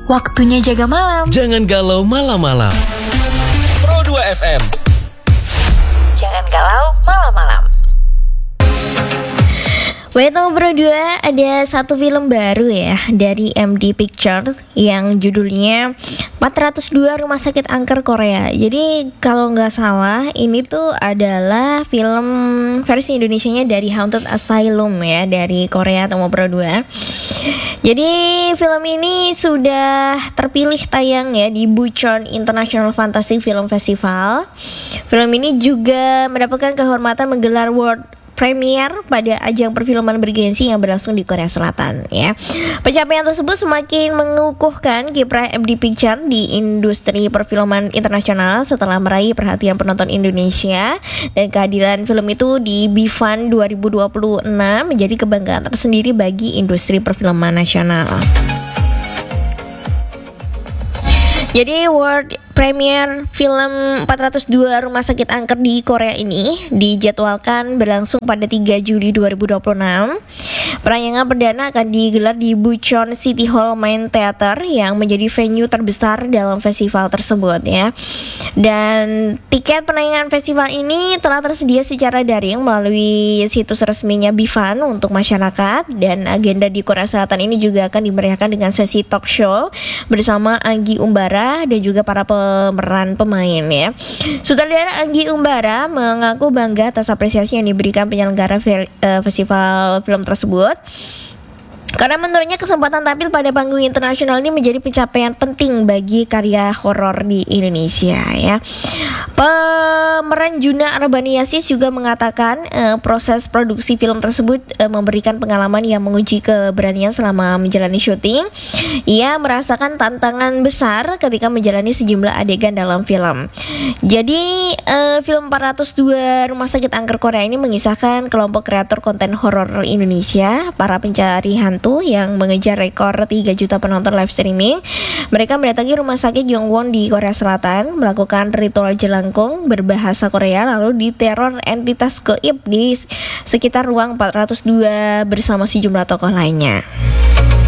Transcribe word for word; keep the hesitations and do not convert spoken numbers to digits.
Waktunya jaga malam. Jangan galau malam-malam. Pro dua F M. Jangan galau malam-malam. Weto berdua, ada satu film baru ya dari M D Pictures yang judulnya empat ratus dua Rumah Sakit Angker Korea. Jadi kalau nggak salah ini tuh adalah film versi Indonesianya dari Haunted Asylum ya, dari Korea atau Pro dua. Jadi film ini sudah terpilih tayang ya di Bucheon International Fantasy Film Festival. Film ini juga mendapatkan kehormatan menggelar World Premier pada ajang perfilman bergensi yang berlangsung di Korea Selatan ya. Pencapaian tersebut semakin mengukuhkan kiprah M D Pictures di industri perfilman internasional setelah meraih perhatian penonton Indonesia, dan kehadiran film itu di B F U N dua ribu dua puluh enam menjadi kebanggaan tersendiri bagi industri perfilman nasional. Jadi World Premier film empat ratus dua Rumah Sakit Angker di Korea ini dijadwalkan berlangsung pada tiga Juli dua ribu dua puluh enam. Penayangan perdana akan digelar di Bucheon City Hall Main Theater yang menjadi venue terbesar dalam festival tersebut ya. Dan tiket penayangan festival ini telah tersedia secara daring melalui situs resminya B F U N untuk masyarakat, dan agenda di Korea Selatan ini juga akan dimeriahkan dengan sesi talk show bersama Anggi Umbara dan juga para pemeran pemain ya. Sutradara Anggi Umbara mengaku bangga atas apresiasi yang diberikan penyelenggara fe- uh, festival film tersebut, karena menurutnya kesempatan tampil pada panggung internasional ini menjadi pencapaian penting bagi karya horor di Indonesia ya. Pemeran Juna Arbaniasis juga mengatakan eh, proses produksi film tersebut eh, memberikan pengalaman yang menguji keberanian selama menjalani syuting. Ia merasakan tantangan besar ketika menjalani sejumlah adegan dalam film. Jadi eh, film empat ratus dua Rumah Sakit Angker Korea ini mengisahkan kelompok kreator konten horor Indonesia, para pencari hantu yang mengejar rekor tiga juta penonton live streaming. Mereka mendatangi rumah sakit Yongwon di Korea Selatan, melakukan ritual jelangkung berbahasa Korea, lalu diteror entitas gaib di sekitar ruang empat ratus dua bersama sejumlah tokoh lainnya.